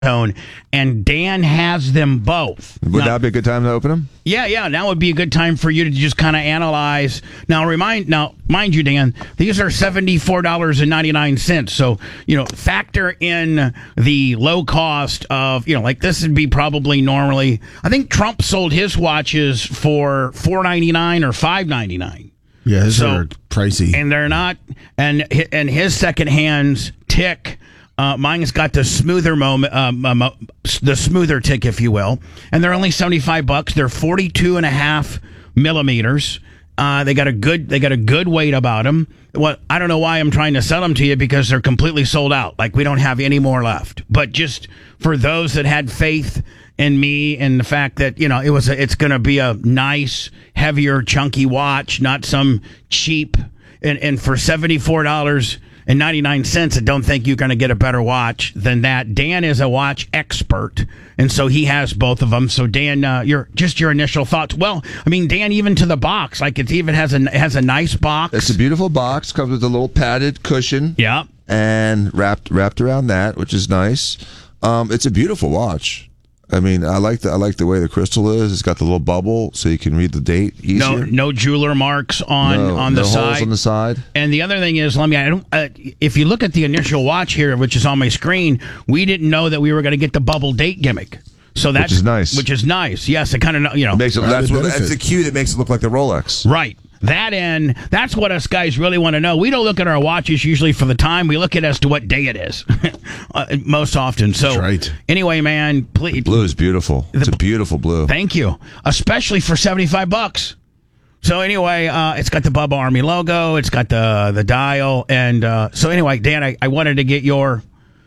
tone, and Dan has them both. Would that be a good time to open them? Yeah. Now would be a good time for you to just kind of analyze. Now, mind you, Dan, these are $74.99. So, factor in the low cost of, like this would be probably normally, I think Trump sold his watches for $4.99 or $5.99. Yeah, these are pricey. And they're not, and his second hands tick. Mine's got the smoother the smoother tick, if you will, and they're only $75. They're 42.5 millimeters. They got a good weight about them. Well, I don't know why I'm trying to sell them to you because they're completely sold out. Like we don't have any more left. But just for those that had faith in me and the fact that it's going to be a nice, heavier, chunky watch, not some cheap, and for $74.99, I don't think you're going to get a better watch than that. Dan is a watch expert, and so he has both of them. So Dan, your initial thoughts. Well, I mean, Dan, even to the box, like it even has a nice box. It's a beautiful box. Comes with a little padded cushion. Yeah, and wrapped around that, which is nice. It's a beautiful watch. I mean, I like the way the crystal is. It's got the little bubble, so you can read the date easier. No jeweler marks on the side. Holes on the side. And the other thing is, if you look at the initial watch here, which is on my screen, we didn't know that we were going to get the bubble date gimmick. So that's which is nice. Yes, it kind of makes it. That's the cue that makes it look like the Rolex. Right. That's what us guys really want to know. We don't look at our watches usually for the time. We look at as to what day it is most often. So, that's right. Anyway, man, please. Blue is beautiful. It's a beautiful blue. Thank you. Especially for $75. So anyway, it's got the Bubba Army logo. It's got the dial. And so anyway, Dan, I wanted to get your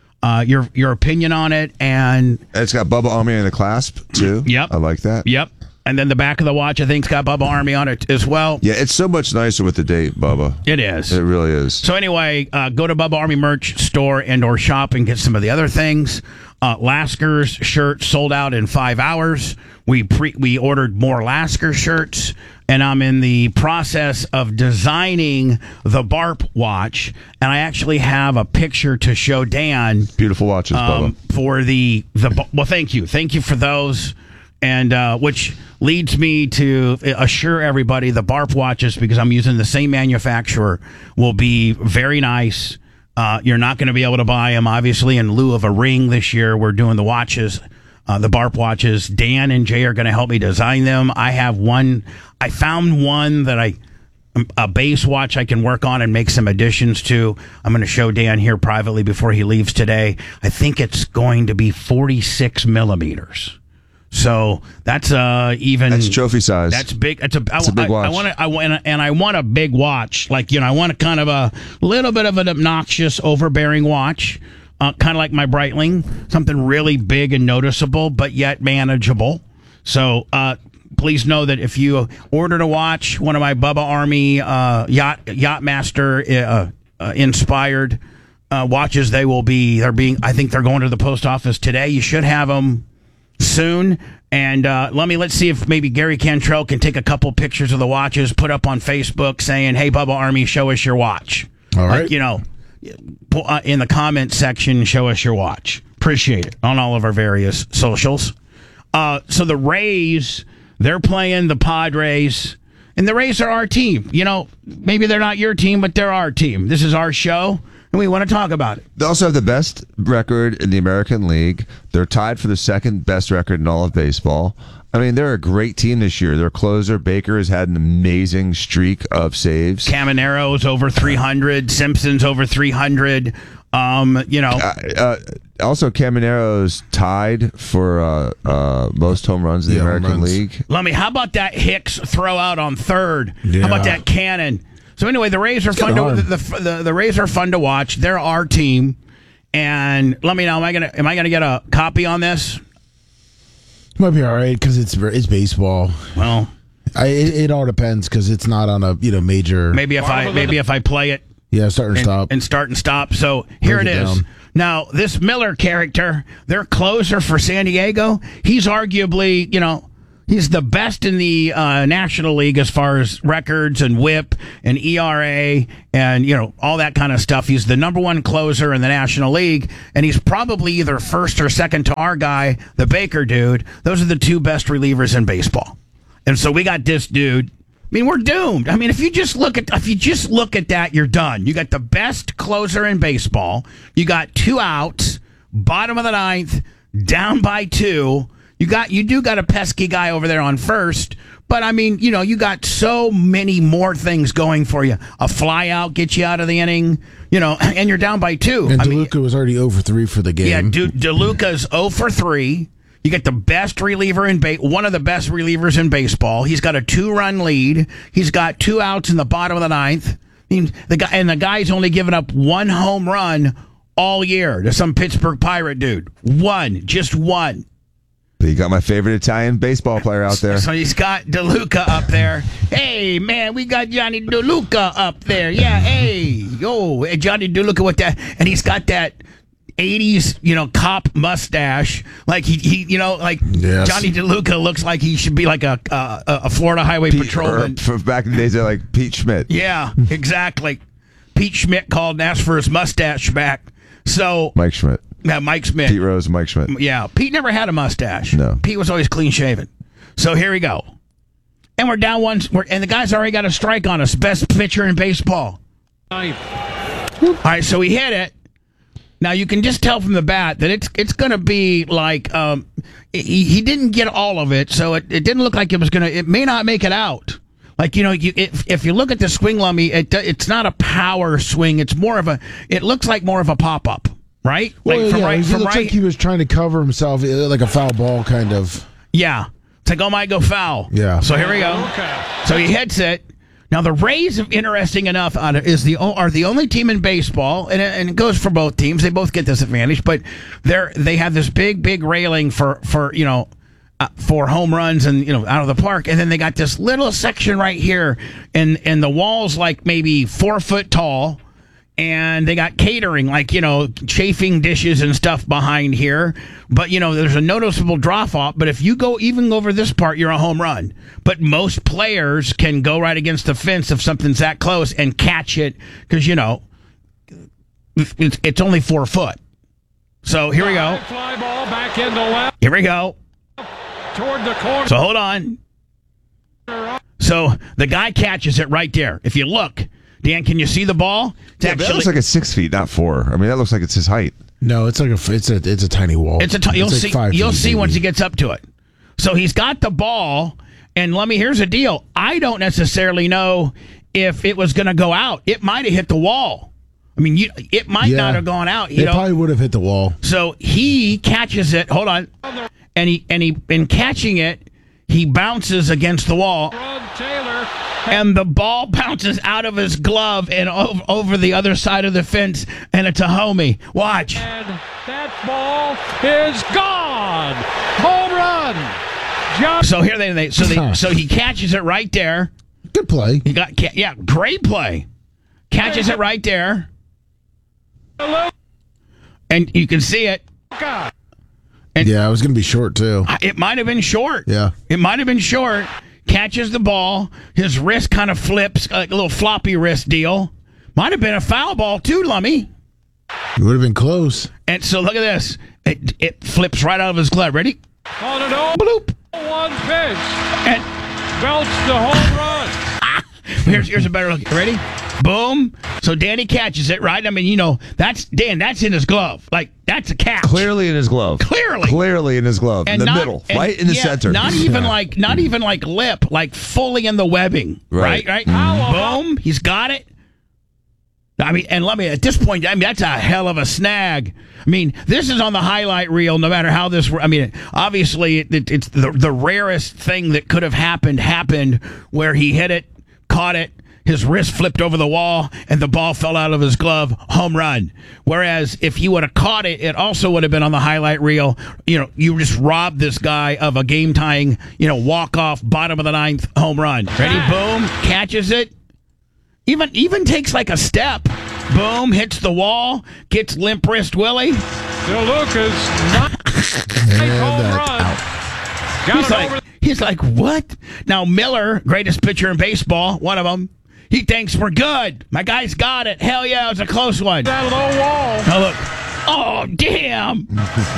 opinion on it. And it's got Bubba Army in the clasp, too. Yep. I like that. Yep. And then the back of the watch, I think, has got Bubba Army on it as well. Yeah, it's so much nicer with the date, Bubba. It is. It really is. So anyway, go to Bubba Army merch store and/or shop and get some of the other things. Lasker's shirt sold out in 5 hours. We ordered more Lasker shirts, and I'm in the process of designing the BARP watch. And I actually have a picture to show Dan. Beautiful watches, Bubba. For well, thank you for those. And which leads me to assure everybody the BARP watches, because I'm using the same manufacturer, will be very nice. You're not going to be able to buy them, obviously, in lieu of a ring this year. We're doing the watches, the BARP watches. Dan and Jay are going to help me design them. I have one. I found one that a base watch I can work on and make some additions to. I'm going to show Dan here privately before he leaves today. I think it's going to be 46 millimeters. So that's that's trophy size. That's big. It's a big watch. I want a big watch. Like, I want a kind of a little bit of an obnoxious, overbearing watch, kind of like my Breitling, something really big and noticeable, but yet manageable. So please know that if you ordered a watch, one of my Bubba Army Yachtmaster inspired watches, I think they're going to the post office today. You should have them soon. And let's see if maybe Gary Cantrell can take a couple pictures of the watches, put up on Facebook saying, "Hey, Bubba Army, show us your watch." All right. In the comment section, show us your watch. Appreciate it on all of our various socials. So the Rays, they're playing the Padres, and the Rays are our team. Maybe they're not your team, but they're our team. This is our show, and we want to talk about it. They also have the best record in the American League. They're tied for the second best record in all of baseball. I mean, they're a great team this year. Their closer, Baker, has had an amazing streak of saves. Camanero's over 300. Simpson's over 300. Also, Camanero's tied for most home runs in the American League. How about that Hicks throw out on third? Yeah. How about that Cannon? So anyway, the Rays are fun the Rays are fun to watch. They're our team. And let me know, am I gonna get a copy on this? Might be all right because it's baseball. Well, it all depends because it's not on a major. Maybe if I play it. Yeah, start and stop. So here it is. Down. Now this Miller character, their closer for San Diego, he's arguably He's the best in the National League as far as records and WHIP and ERA and, all that kind of stuff. He's the number one closer in the National League, and he's probably either first or second to our guy, the Baker dude. Those are the two best relievers in baseball. And so we got this dude. I mean, we're doomed. I mean, if you just look at that, you're done. You got the best closer in baseball. You got 2 outs, bottom of the ninth, down by 2. You do got a pesky guy over there on first, but I mean, you got so many more things going for you. A fly out gets you out of the inning, and you're down by 2. And DeLuca was already 0 for 3 for the game. Yeah, DeLuca's 0 for 3. You get the best reliever one of the best relievers in baseball. He's got a 2-run lead. He's got 2 outs in the bottom of the ninth. I mean, the guy's only given up 1 home run all year to some Pittsburgh Pirate dude. Just one. But you got my favorite Italian baseball player out there. So he's got DeLuca up there. Hey, man, we got Johnny DeLuca up there. Yeah, hey, Johnny DeLuca with that. And he's got that 80s, cop mustache. Like Yes. Johnny DeLuca looks like he should be like a Florida Highway Patrolman. For back in the days, they're like Pete Schmidt. Yeah, exactly. Pete Schmidt called and asked for his mustache back. So Mike Schmidt. Yeah, Mike Schmidt. Pete Rose, Mike Schmidt. Yeah, Pete never had a mustache. No. Pete was always clean shaven. So here we go. And we're down one, and the guy's already got a strike on us. Best pitcher in baseball. All right, so he hit it. Now you can just tell from the bat that it's going to be like he didn't get all of it, so it didn't look like it may not make it out. Like, if you look at the swing, Lummy, it's not a power swing. It looks like more of a pop-up. Right? Well, it looks like he was trying to cover himself, like a foul ball kind of. Yeah. It's like, might go foul. Yeah. So here we go. Okay. So he hits it. Now, the Rays, interesting enough, are the only team in baseball, and it goes for both teams. They both get this advantage, but they have this big railing for home runs and, out of the park. And then they got this little section right here, and the wall's like maybe 4 foot tall. And they got catering, like, chafing dishes and stuff behind here. But, there's a noticeable drop-off. But if you go even over this part, you're a home run. But most players can go right against the fence if something's that close and catch it because, it's only 4 foot. So here we go. Fly ball back into left. Here we go. Toward the corner. So hold on. So the guy catches it right there. If you look... Dan, can you see the ball? That looks like it's 6 feet, not 4. I mean, that looks like it's his height. No, it's a tiny wall. You'll see once he gets up to it. So he's got the ball, and here's the deal. I don't necessarily know if it was going to go out. It might have hit the wall. I mean, it might not have gone out. It probably would have hit the wall. So he catches it. Hold on, and in catching it, he bounces against the wall. Taylor. And the ball bounces out of his glove and over the other side of the fence, and it's a homie. Watch. And that ball is gone. Home run. So he catches it right there. Good play. He got great play. Catches it right there. And you can see it. And it was going to be short too. It might have been short. Yeah. It might have been short. Catches the ball. His wrist kind of flips, like a little floppy wrist deal. Might have been a foul ball too, Lummy. It would have been close. And so look at this. It flips right out of his glove. Ready? On an 0-1 pitch. And belts the home run. Here's a better look. Ready? Boom. So Danny catches it, right? I mean, that's in his glove. Like, that's a catch. Clearly in his glove. Clearly in his glove. And in the middle. Right in the center. Not even like lip, like fully in the webbing. Right? Boom. He's got it. I mean, and at this point, that's a hell of a snag. I mean, this is on the highlight reel, no matter how this, obviously, it's the rarest thing that could have happened where he hit it, caught it, his wrist flipped over the wall, and the ball fell out of his glove, home run. Whereas if he would have caught it, it also would have been on the highlight reel. You just robbed this guy of a game-tying, walk-off, bottom of the ninth, home run. Ready? Boom. Catches it. Even takes like a step. Boom. Hits the wall. Gets limp wrist Willie. DeLuca's home run. He's He's like, what? Now, Miller, greatest pitcher in baseball, one of them, he thinks we're good. My guy's got it. Hell yeah, it was a close one. That low wall. Oh, look. Oh, damn.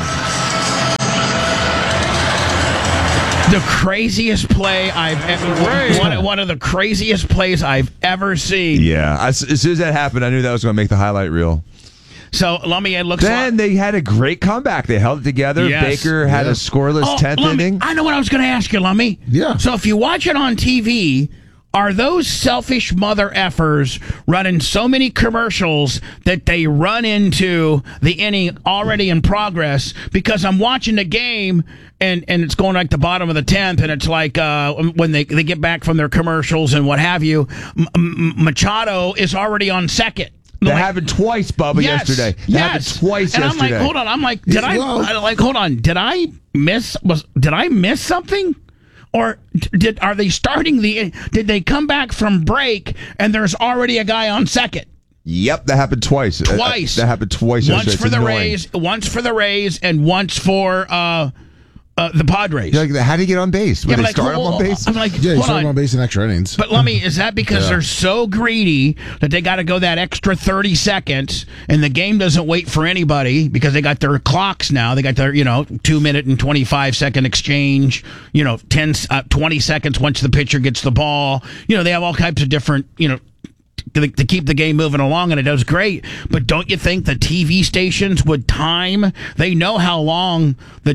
The craziest play I've ever... One of the craziest plays I've ever seen. Yeah. As soon as that happened, I knew that was going to make the highlight reel. So, Lummy, it looks Then they had a great comeback. They held it together. Yes. Baker had a scoreless 10th Lummy, inning. I know what I was going to ask you, Lummy. Yeah. So if you watch it on TV, are those selfish mother effers running so many commercials that they run into the inning already in progress? Because I'm watching the game and it's going like the bottom of the 10th, and it's like when they get back from their commercials and what have you, Machado is already on second. That happened twice, Bubba, yesterday. That happened twice and yesterday. I'm like, hold on. I'm like, did I miss something? Or are they starting did they come back from break and there's already a guy on second? Yep, that happened twice. Twice. That happened twice. Once yesterday. for the Rays, and once for the Padres. You're like, how did he get on base? Would they start him on base? I'm like, Yeah, you hold started on. on base in extra innings. But Lummy, is that because they're so greedy that they got to go that extra 30 seconds and the game doesn't wait for anybody because they got their clocks now? They got their, 2 minute and 25 second exchange, 20 seconds once the pitcher gets the ball. They have all types of different, to keep the game moving along, and it does great. But don't you think the TV stations would time? They know how long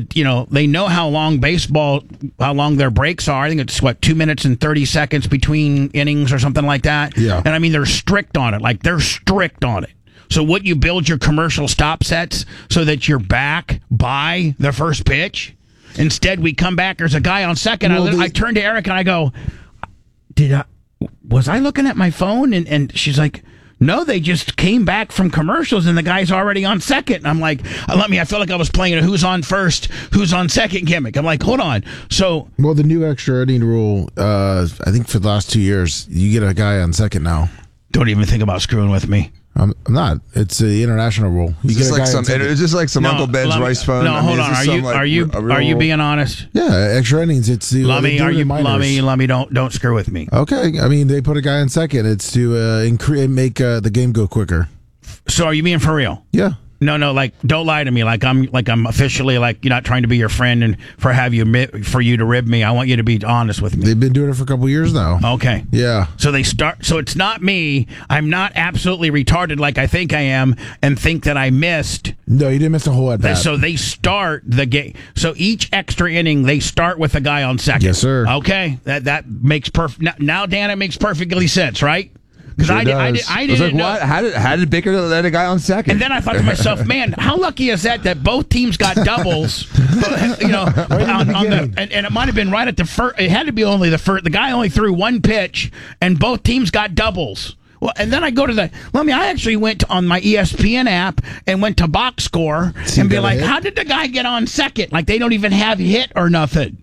baseball, how long their breaks are. I think it's 2 minutes and 30 seconds between innings or something like that. Yeah. And I mean, they're strict on it. So would you build your commercial stop sets so that you're back by the first pitch? Instead, we come back. There's a guy on second. I turn to Eric and I go, was I looking at my phone? And she's like, no, they just came back from commercials and the guy's already on second. And I'm like, I feel like I was playing a who's on first, who's on second gimmick. I'm like, hold on. So, Well, the new extra inning rule, I think for the last 2 years, you get a guy on second now. don't even think about screwing with me. I'm not. It's the international rule. You Is this like some Uncle Ben's rice phone? No, hold on. Are you being honest? Yeah, extra innings. It's the Lummy, don't screw with me. Okay, I mean they put a guy on second. It's to make the game go quicker. So are you being for real? Yeah. No, don't lie to me. I'm officially you're not trying to be your friend and for you to rib me. I want you to be honest with me. They've been doing it for a couple years now. Okay. Yeah. So it's not me. I'm not absolutely retarded like I think I am and think that I missed. No, you didn't miss a whole at bat. So they start the game. So each extra inning, they start with a guy on second. Yes, sir. Okay. That makes perfect. Now, Dan, it makes perfectly sense, right? Because I didn't know. What? How did Baker let a guy on second? And then I thought to myself, man, how lucky is that both teams got doubles? And it might have been right at the first. It had to be only the first. The guy only threw one pitch, and both teams got doubles. Well, and then I go to I actually went on my ESPN app and went to box score and be like, how did the guy get on second? Like they don't even have hit or nothing.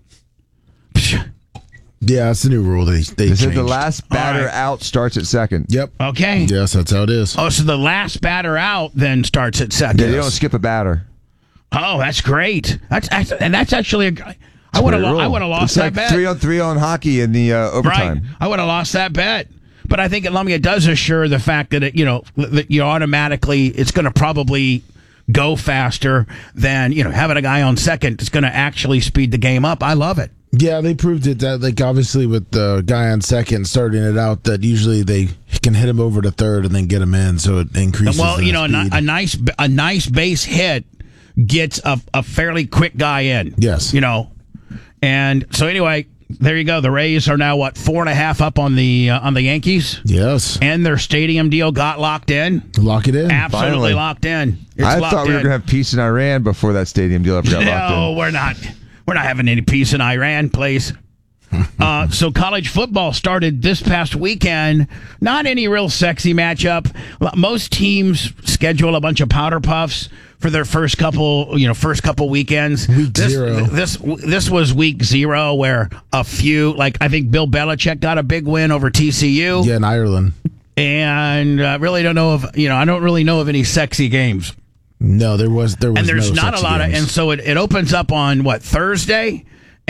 Yeah, it's the new rule. They said the last batter out starts at second. Yep. Okay. Yes, that's how it is. Oh, so the last batter out then starts at second. Yeah, they don't skip a batter. Oh, that's great. That's actually I would have lost that bet. 3-on-3 on hockey in the overtime. Right. I would have lost that bet. But I think it does assure the fact that that you automatically it's going to probably go faster than having a guy on second. It's going to actually speed the game up. I love it. Yeah, they proved it that obviously with the guy on second starting it out that usually they can hit him over to third and then get him in, so it increases. Well, speed. a nice base hit gets a fairly quick guy in. Yes, and so anyway, there you go. The Rays are now 4.5 up on the Yankees. Yes, and their stadium deal got locked in. Lock it in. Absolutely Finally. Locked in. I thought we were going to have peace in Iran before that stadium deal ever got locked in. No, we're not. We're not having any peace in Iran, please. So college football started this past weekend. Not any real sexy matchup. Most teams schedule a bunch of powder puffs for their first couple weekends. Week zero. This was week 0 where a few, I think Bill Belichick got a big win over TCU. Yeah, in Ireland. And really don't know I don't really know of any sexy games. No, there was and there's no not a lot games. and so it opens up on Thursday,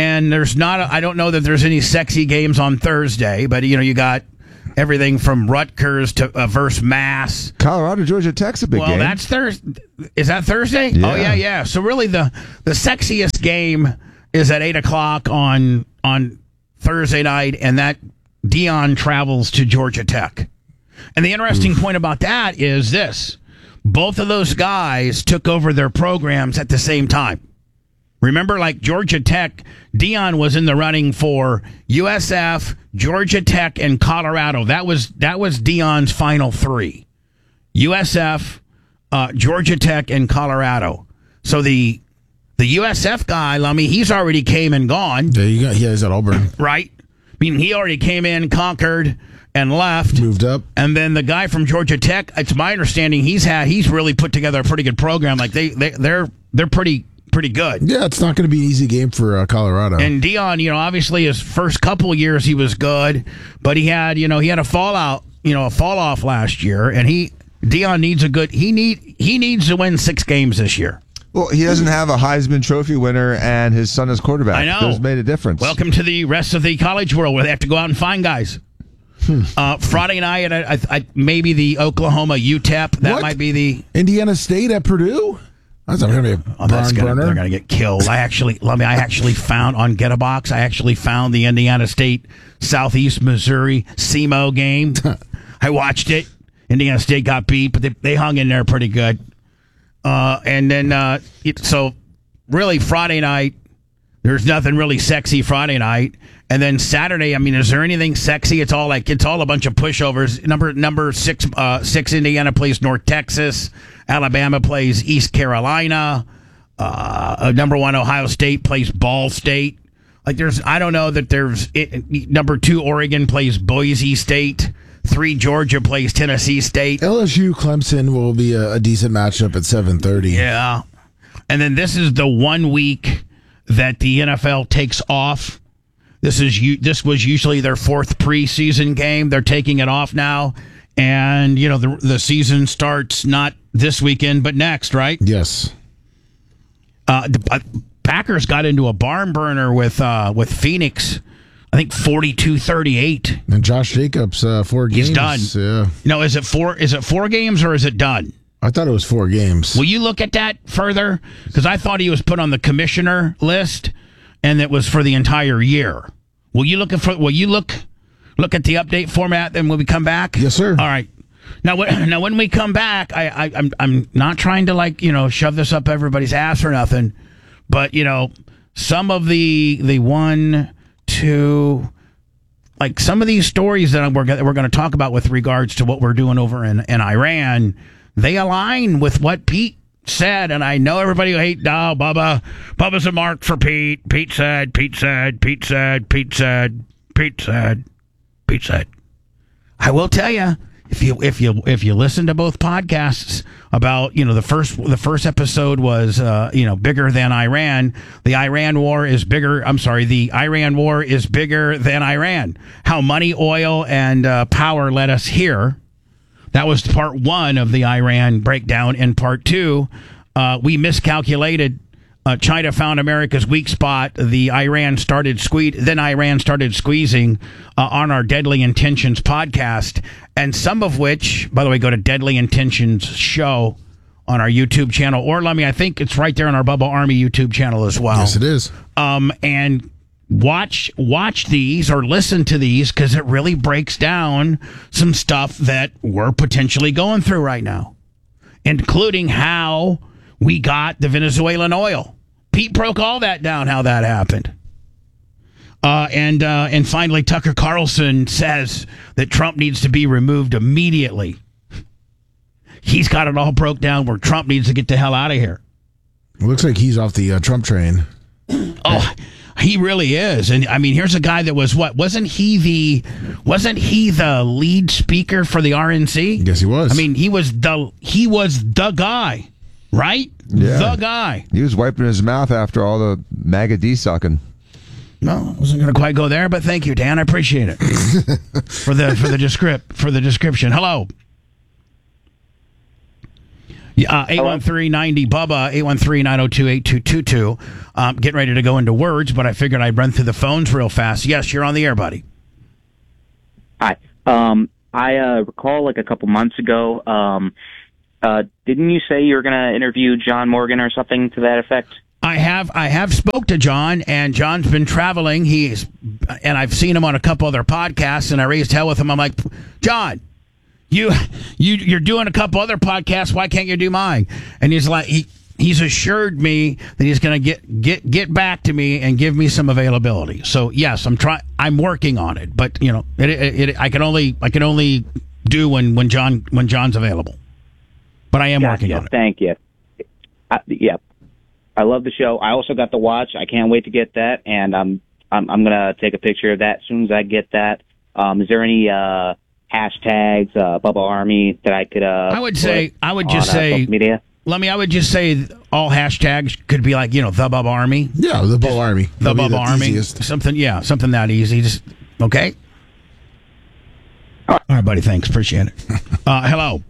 And I don't know that there's any sexy games on Thursday, but you got everything from Rutgers to versus Mass. Colorado, Georgia Tech's a big game. Well, that's Thursday. Is that Thursday? Yeah. Oh, yeah. So really the sexiest game is at 8 o'clock on Thursday night, and that Deion travels to Georgia Tech. And the interesting point about that is this. Both of those guys took over their programs at the same time. Remember, like Georgia Tech, Deion was in the running for USF, Georgia Tech, and Colorado. That was Deion's final three. USF, Georgia Tech, and Colorado. So the USF guy, Lummy, he's already came and gone. Yeah, he's at Auburn. Right? I mean, he already came in, conquered, and left. Moved up. And then the guy from Georgia Tech, it's my understanding he's really put together a pretty good program. Like they're pretty good. Yeah, it's not going to be an easy game for Colorado. And Deion, obviously his first couple years he was good, but he had a fall off last year, and Deion needs he needs to win 6 games this year. Well, he doesn't have a Heisman Trophy winner and his son is quarterback. I know. That's made a difference. Welcome to the rest of the college world where they have to go out and find guys. Friday night, I maybe the Oklahoma UTEP. That What? might be the Indiana State at Purdue? That's not going to be a barn burner. They're going to get killed. I actually found on Getabox. I actually found the Indiana State Southeast Missouri SEMO game. I watched it. Indiana State got beat, but they hung in there pretty good. And then so really Friday night, there's nothing really sexy Friday night. And then Saturday, I mean, is there anything sexy? It's all a bunch of pushovers. Number 6 Indiana plays North Texas. Alabama plays East Carolina. Number 1 Ohio State plays Ball State. Like I don't know that number 2 Oregon plays Boise State. 3 Georgia plays Tennessee State. LSU Clemson will be a decent matchup at 7:30. Yeah. And then this is the 1 week that the NFL takes off. This was usually their 4th preseason game. They're taking it off now, and the season starts not this weekend but next, right? Yes. The Packers got into a barn burner with Phoenix. I think 42-38. And Josh Jacobs 4 games. He's done. Yeah. No, is it 4 games or is it done? I thought it was 4 games. Will you look at that further? Because I thought he was put on the commissioner list, and it was for the entire year. Will you look at the update format? Then when we come back, Yes, sir. All right. Now when we come back, I'm not trying to shove this up everybody's ass or nothing, but some of the 1, 2. Like some of these stories that we're going to talk about with regards to what we're doing over in Iran, they align with what Pete said, and I know everybody will hate Bubba. Bubba's a mark for Pete. Pete said. I will tell you, if you listen to both podcasts about the first episode was bigger than Iran. The Iran war is bigger. I'm sorry, the Iran war is bigger than Iran. How money, oil, and power led us here. That was part 1 of the Iran breakdown. In part 2, we miscalculated. China found America's weak spot. Iran started squeezing on our Deadly Intentions podcast, and some of which, by the way, go to Deadly Intentions show on our YouTube channel, or I think it's right there on our Bubba Army YouTube channel as well. Yes, it is. And watch these or listen to these because it really breaks down some stuff that we're potentially going through right now, including how we got the Venezuelan oil. Pete broke all that down, how that happened. And finally, Tucker Carlson says that Trump needs to be removed immediately. He's got it all broke down where Trump needs to get the hell out of here. It looks like he's off the Trump train. Oh, he really is. And I mean, here's a guy that was wasn't he the lead speaker for the RNC? Yes, he was. I mean, he was the guy, right? Yeah. The guy. He was wiping his mouth after all the MAGA D-sucking. No, I wasn't going to quite go there, but thank you, Dan. I appreciate it for the description. Hello. 813-90 Bubba, 813-902-8222. Getting ready to go into words, but I figured I'd run through the phones real fast. Yes, you're on the air, buddy. Hi. I recall like a couple months ago, didn't you say you were going to interview John Morgan or something to that effect? I have spoke to John, and John's been traveling. And I've seen him on a couple other podcasts, and I raised hell with him. I'm like, John, you're doing a couple other podcasts. Why can't you do mine? And he's like, he's assured me that he's going to get back to me and give me some availability. So yes, I'm working on it, but you know, I can only do when John's available. But I am working on it. Thank you. Yeah. I love the show. I also got the watch. I can't wait to get that, and I'm gonna take a picture of that as soon as I get that. Is there any hashtags, Bubba Army, that I could? I would just say media. I would just say all hashtags could be like, you know, the Bubba Army. Yeah, the Bubba Army. The Bubba Army. Easiest. Something that easy. Just okay. All right, buddy. Thanks. Appreciate it. Hello.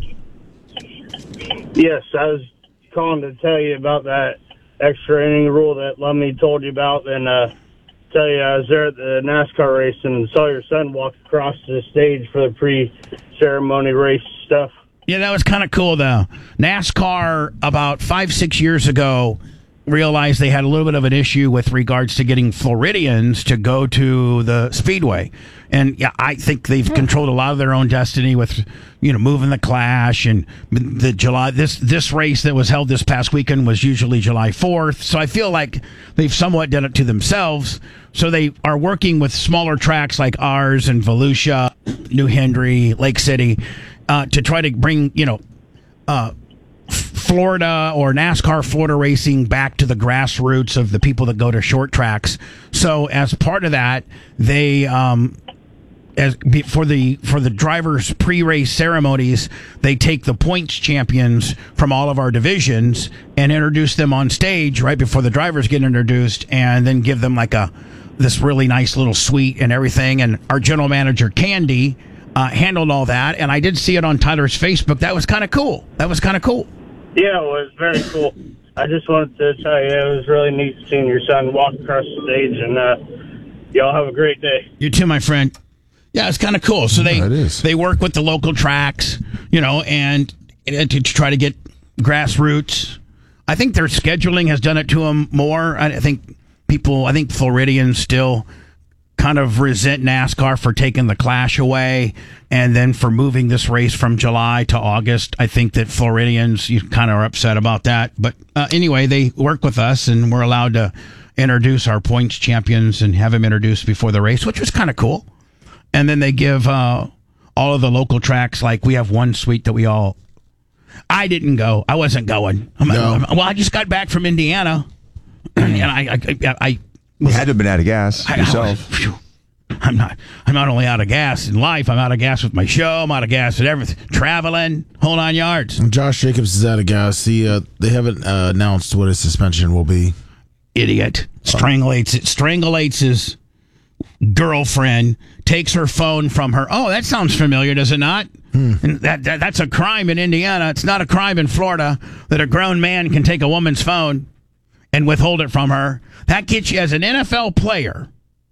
Yes, I was calling to tell you about that extra inning rule that Lumley told you about, and tell you I was there at the NASCAR race and saw your son walk across the stage for the pre-ceremony race stuff. Yeah, that was kind of cool, though. NASCAR, about 5-6 years ago, realized they had a little bit of an issue with regards to getting Floridians to go to the Speedway. And yeah, I think they've controlled a lot of their own destiny with, you know, moving the Clash and the July. This race that was held this past weekend was usually July 4th. So I feel like they've somewhat done it to themselves. So they are working with smaller tracks like ours and Volusia, New Henry, Lake City, to try to bring, you know, Florida or NASCAR Florida racing back to the grassroots of the people that go to short tracks. So as part of that, they for the drivers' pre-race ceremonies, they take the points champions from all of our divisions and introduce them on stage right before the drivers get introduced, and then give them like this really nice little suite and everything. And our general manager Candy handled all that, and I did see it on Tyler's Facebook. That was kind of cool. Yeah, it was very cool. I just wanted to tell you it was really neat seeing your son walk across the stage, and y'all have a great day. You too, my friend. Yeah, it's kind of cool. So they work with the local tracks, you know, and to try to get grassroots. I think their scheduling has done it to them more. I think Floridians still kind of resent NASCAR for taking the Clash away and then for moving this race from July to August. I think that Floridians, you kind of are upset about that. But anyway, they work with us, and we're allowed to introduce our points champions and have them introduced before the race, which was kind of cool. And then they give all of the local tracks, like we have one suite that I didn't go. I wasn't going. I just got back from Indiana, and I you had to have been out of gas yourself. I'm not only out of gas in life, I'm out of gas with my show, I'm out of gas at everything. Traveling, whole 9 yards. Josh Jacobs is out of gas. They haven't announced what his suspension will be. Idiot. Strangulates his girlfriend, takes her phone from her. Oh, that sounds familiar, does it not? And that's a crime in Indiana. It's not a crime in Florida that a grown man can take a woman's phone and withhold it from her. That gets you as an NFL player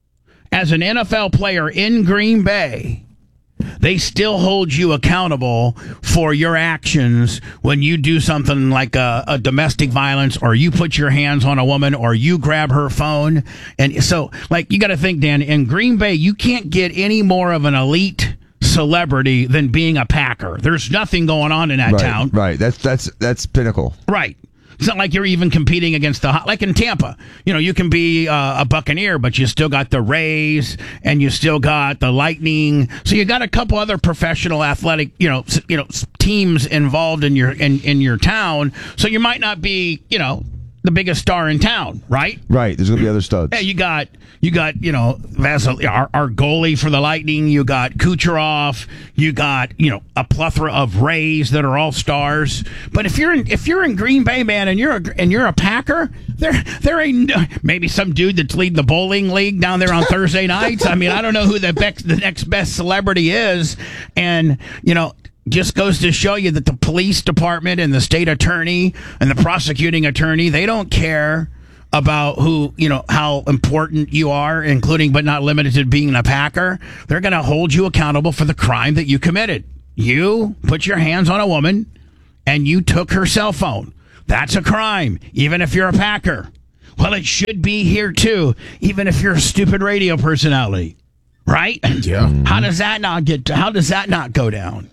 in Green Bay. They still hold you accountable for your actions when you do something like a domestic violence, or you put your hands on a woman, or you grab her phone. And so, like, you got to think, Dan, in Green Bay, you can't get any more of an elite celebrity than being a Packer. There's nothing going on in that town. Right. That's pinnacle. Right. It's not like you're even competing against like in Tampa. You know, you can be a Buccaneer, but you still got the Rays and you still got the Lightning. So you got a couple other professional athletic, teams involved in your town. So you might not be, the biggest star in town, right? Right. There's going to be other studs. Yeah, you got Vasil, our goalie for the Lightning. You got Kucherov. You got a plethora of Rays that are all stars. But if you're in Green Bay, man, and you're a Packer, there ain't maybe some dude that's leading the bowling league down there on Thursday nights. I mean, I don't know who the next best celebrity is, and just goes to show you that the police department and the state attorney and the prosecuting attorney, they don't care about how important you are, including but not limited to being a Packer. They're going to hold you accountable for the crime that you committed. You put your hands on a woman and you took her cell phone. That's a crime, even if you're a Packer. Well, it should be here too, even if you're a stupid radio personality, right? Yeah. How does that not go down?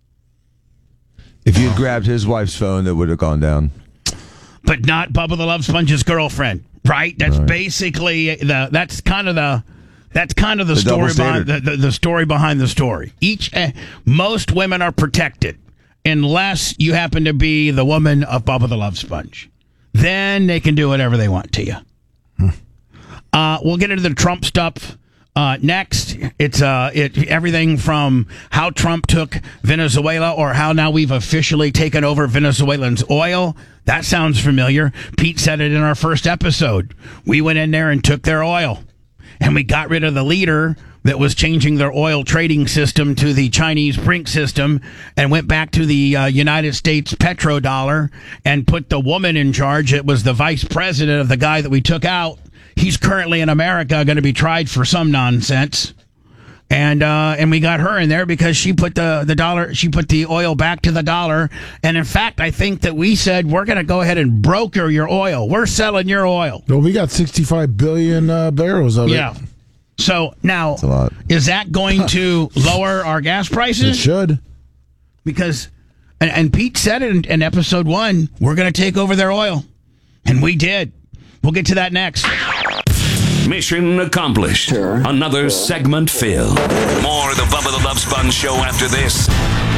If you had grabbed his wife's phone, it would have gone down. But not Bubba the Love Sponge's girlfriend, right? That's basically that's kind of the story behind the story behind the story. Most women are protected unless you happen to be the woman of Bubba the Love Sponge. Then they can do whatever they want to you. We'll get into the Trump stuff next. It's everything from how Trump took Venezuela, or how now we've officially taken over Venezuelans' oil. That sounds familiar. Pete said it in our first episode. We went in there and took their oil, and we got rid of the leader that was changing their oil trading system to the Chinese Brink system, and went back to the United States petrodollar and put the woman in charge. It was the vice president of the guy that we took out. He's currently in America, going to be tried for some nonsense. And we got her in there because she put the oil back to the dollar. And in fact, I think that we said, we're going to go ahead and broker your oil. We're selling your oil. Well, we got 65 billion barrels of it. Yeah. So now, a lot. Is that going to lower our gas prices? It should. Because, and Pete said it in episode 1, we're going to take over their oil. And we did. We'll get to that next. Mission accomplished. Another segment filled. More of the Bubba the Love Sponge show after this.